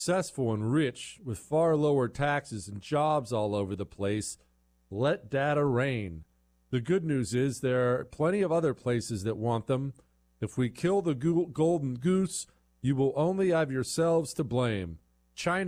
successful and rich with far lower taxes and jobs all over the place. Let data reign. The good news is there are plenty of other places that want them. If we kill the golden goose, you will only have yourselves to blame. China